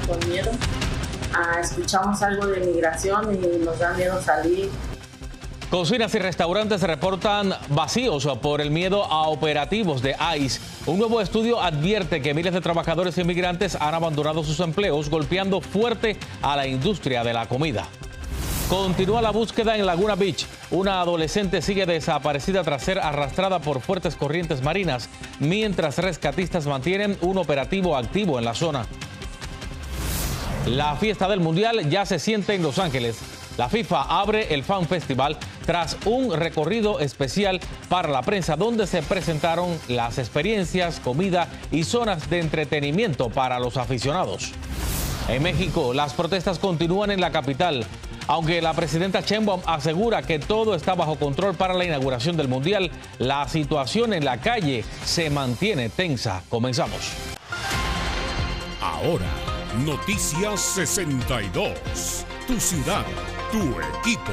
con miedo. Escuchamos algo de migración y nos da miedo salir. Cocinas y restaurantes se reportan vacíos por el miedo a operativos de ICE. Un nuevo estudio advierte que miles de trabajadores inmigrantes han abandonado sus empleos, golpeando fuerte a la industria de la comida. Continúa la búsqueda en Laguna Beach. Una adolescente sigue desaparecida tras ser arrastrada por fuertes corrientes marinas, mientras rescatistas mantienen un operativo activo en la zona. La fiesta del Mundial ya se siente en Los Ángeles. La FIFA abre el Fan Festival tras un recorrido especial para la prensa donde se presentaron las experiencias, comida y zonas de entretenimiento para los aficionados. En México, las protestas continúan en la capital. Aunque la presidenta Sheinbaum asegura que todo está bajo control para la inauguración del Mundial, la situación en la calle se mantiene tensa. Comenzamos. Ahora, Noticias 62. Tu ciudad, tu equipo.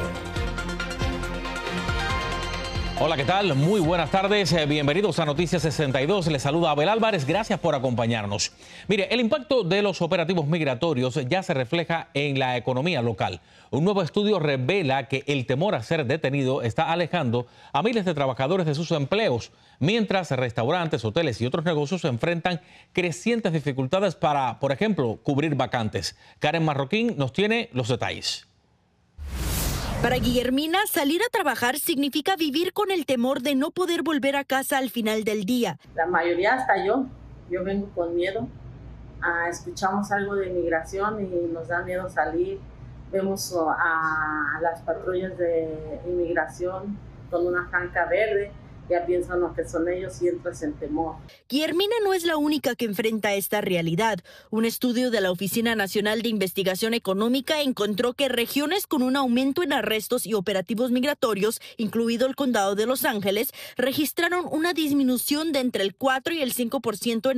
Hola, ¿qué tal? Muy buenas tardes. Bienvenidos a Noticias 62. Les saluda Abel Álvarez. Gracias por acompañarnos. Mire, el impacto de los operativos migratorios ya se refleja en la economía local. Un nuevo estudio revela que el temor a ser detenido está alejando a miles de trabajadores de sus empleos, mientras restaurantes, hoteles y otros negocios enfrentan crecientes dificultades para, por ejemplo, cubrir vacantes. Karen Marroquín nos tiene los detalles. Para Guillermina, salir a trabajar significa vivir con el temor de no poder volver a casa al final del día. La mayoría, hasta yo vengo con miedo. Escuchamos algo de migración y nos da miedo salir. Vemos a las patrullas de inmigración con una franja verde. Ya piensan lo que son ellos y entras en temor. Guillermina no es la única que enfrenta esta realidad. Un estudio de la Oficina Nacional de Investigación Económica encontró que regiones con un aumento en arrestos y operativos migratorios, incluido el condado de Los Ángeles, registraron una disminución de entre el 4 y el 5% en